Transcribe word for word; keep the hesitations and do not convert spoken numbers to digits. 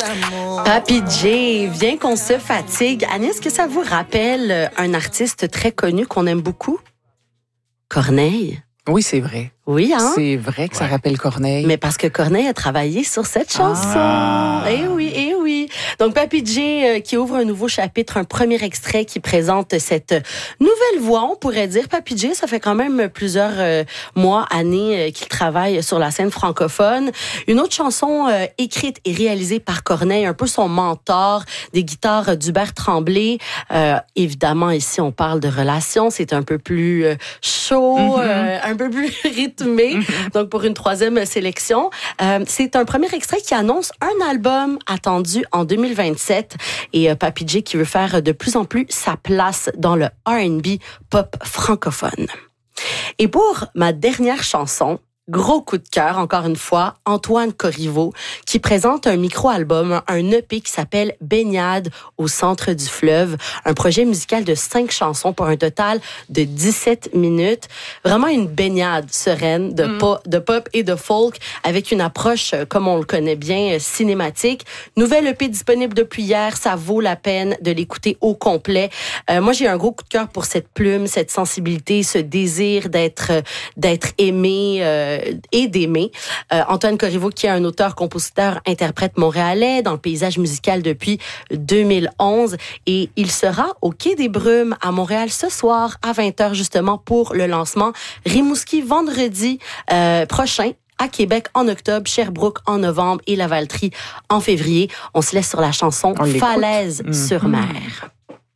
Papy J, viens qu'on se fatigue. Annie, est-ce que ça vous rappelle un artiste très connu qu'on aime beaucoup? Corneille. Oui, c'est vrai. Oui, hein? C'est vrai que ça Ouais. rappelle Corneille. Mais parce que Corneille a travaillé sur cette chanson. Ah. Eh oui, eh oui. Donc, Papy J euh, qui ouvre un nouveau chapitre, un premier extrait qui présente cette nouvelle voix, on pourrait dire. Papy J, ça fait quand même plusieurs euh, mois, années euh, qu'il travaille sur la scène francophone. Une autre chanson euh, écrite et réalisée par Corneille, un peu son mentor, des guitares d'Hubert Tremblay. Euh, évidemment, ici, on parle de relations. C'est un peu plus euh, chaud, Mm-hmm. euh, un peu plus rythmé. Donc, pour une troisième sélection, euh, c'est un premier extrait qui annonce un album attendu en deux mille vingt-sept. Et euh, Papy J qui veut faire de plus en plus sa place dans le R and B pop francophone. Et pour ma dernière chanson, gros coup de cœur, encore une fois, Antoine Corriveau, qui présente un micro-album, un E P qui s'appelle Baignade au centre du fleuve, un projet musical de cinq chansons pour un total de dix-sept minutes. Vraiment une baignade sereine de, Mm. pop, de pop et de folk avec une approche, euh, comme on le connaît bien, euh, cinématique. Nouvelle E P disponible depuis hier, ça vaut la peine de l'écouter au complet. Euh, moi, j'ai un gros coup de cœur pour cette plume, cette sensibilité, ce désir d'être, euh, d'être aimé, euh, et d'aimer. Euh, Antoine Corriveau, qui est un auteur, compositeur, interprète montréalais dans le paysage musical depuis deux mille onze. Et il sera au Quai des Brumes à Montréal ce soir à vingt heures justement pour le lancement. Rimouski vendredi euh, prochain. À Québec en octobre, Sherbrooke en novembre et Lavaltrie en février. On se laisse sur la chanson On l'écoute. Falaise Mm. sur mer.